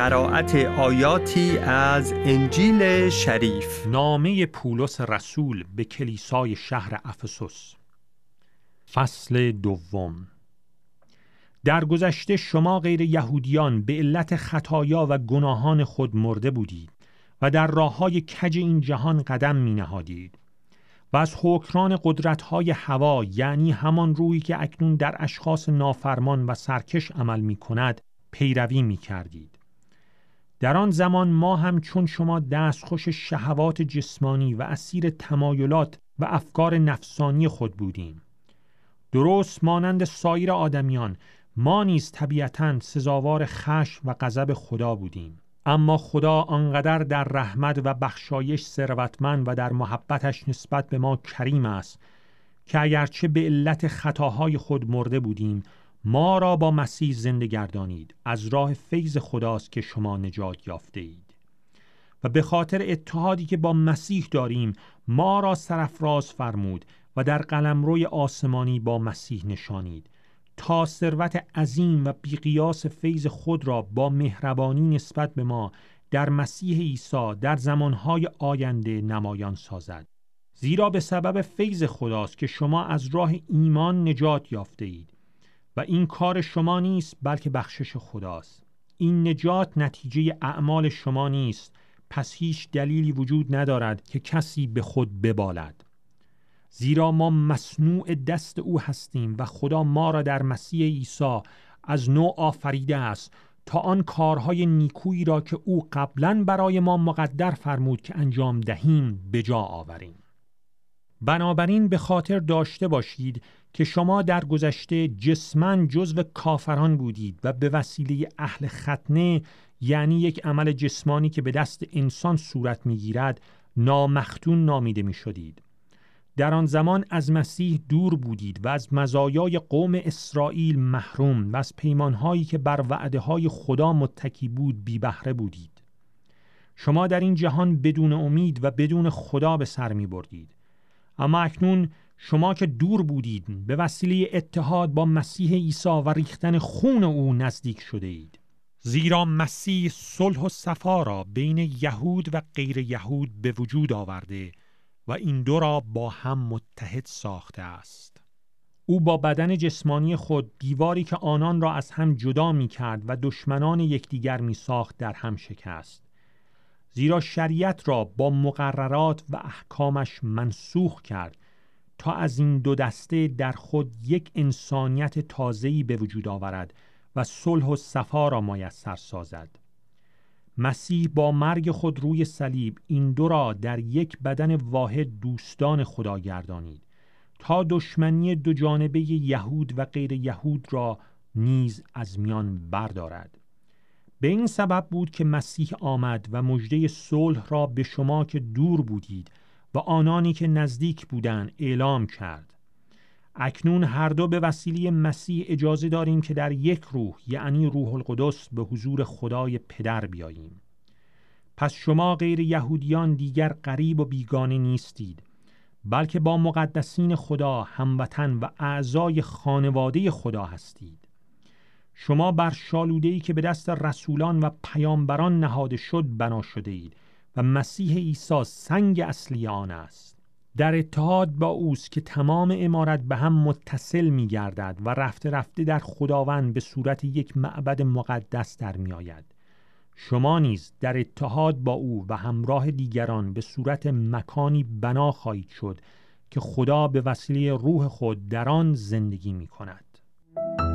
قرائت آیاتی از انجیل شریف. نامه پولس رسول به کلیسای شهر افسوس. فصل دوم. در گذشته شما غیر یهودیان به علت خطایا و گناهان خود مرده بودید و در راه‌های کج این جهان قدم می‌نهادید و از حکران قدرت‌های هوا، یعنی همان روحی که اکنون در اشخاص نافرمان و سرکش عمل می‌کند، پیروی می‌کردید. در آن زمان ما هم چون شما دستخوش شهوات جسمانی و اسیر تمایلات و افکار نفسانی خود بودیم. درست مانند سایر آدمیان ما نیز طبیعتاً سزاوار خشم و غضب خدا بودیم. اما خدا آنقدر در رحمت و بخشایش ثروتمند و در محبتش نسبت به ما کریم است که اگرچه به علت خطاهای خود مرده بودیم، ما را با مسیح زنده گردانید. از راه فیض خداست که شما نجات یافته اید و به خاطر اتحادی که با مسیح داریم ما را سرافراز فرمود و در قلمروی آسمانی با مسیح نشانید تا ثروت عظیم و بی‌قیاس فیض خود را با مهربانی نسبت به ما در مسیح عیسی در زمانهای آینده نمایان سازد. زیرا به سبب فیض خداست که شما از راه ایمان نجات یافته اید و این کار شما نیست بلکه بخشش خداست. این نجات نتیجه اعمال شما نیست، پس هیچ دلیلی وجود ندارد که کسی به خود ببالد. زیرا ما مصنوع دست او هستیم و خدا ما را در مسیح عیسی از نو آفریده است تا آن کارهای نیکویی را که او قبلاً برای ما مقدر فرمود که انجام دهیم به جا آوریم. بنابراین به خاطر داشته باشید که شما در گذشته جسماً جزو کافران بودید و به وسیله اهل ختنه، یعنی یک عمل جسمانی که به دست انسان صورت می‌گیرد، نامختون نامیده می‌شدید. در آن زمان از مسیح دور بودید و از مزایای قوم اسرائیل محروم و از پیمانهایی که بر وعده‌های خدا متکی بود بی بهره بودید. شما در این جهان بدون امید و بدون خدا به سر می‌بردید. اما اکنون شما که دور بودید به وسیله اتحاد با مسیح عیسی و ریختن خون او نزدیک شده اید. زیرا مسیح صلح و صفا را بین یهود و غیر یهود به وجود آورده و این دو را با هم متحد ساخته است. او با بدن جسمانی خود دیواری که آنان را از هم جدا می کرد و دشمنان یکدیگر می ساخت در هم شکست. زیرا شریعت را با مقررات و احکامش منسوخ کرد تا از این دو دسته در خود یک انسانیت تازه‌ای به وجود آورد و صلح و صفا را میسر سازد. مسیح با مرگ خود روی صلیب این دو را در یک بدن واحد دوستان خدا گردانید تا دشمنی دو جانبه یهود و غیر یهود را نیز از میان بردارد. به این سبب بود که مسیح آمد و مژده صلح را به شما که دور بودید و آنانی که نزدیک بودند اعلام کرد. اکنون هر دو به وسیله مسیح اجازه داریم که در یک روح، یعنی روح القدس، به حضور خدای پدر بیاییم. پس شما غیر یهودیان دیگر غریب و بیگانه نیستید، بلکه با مقدسین خدا هموطن و اعضای خانواده خدا هستید. شما بر شالوده‌ای که به دست رسولان و پیامبران نهاده شد بنا شده اید و مسیح عیسی سنگ اصلی آن است. در اتحاد با اوست که تمام عمارت به هم متصل می گردد و رفته رفته در خداوند به صورت یک معبد مقدس در می آید. شما نیز در اتحاد با او و همراه دیگران به صورت مکانی بنا خواهید شد که خدا به وسیله روح خود در آن زندگی می کند.